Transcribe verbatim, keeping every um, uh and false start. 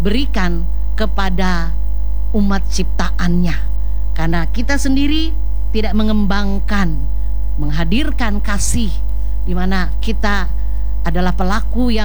berikan kepada umat ciptaannya. Karena kita sendiri tidak mengembangkan, menghadirkan kasih, di mana kita adalah pelaku yang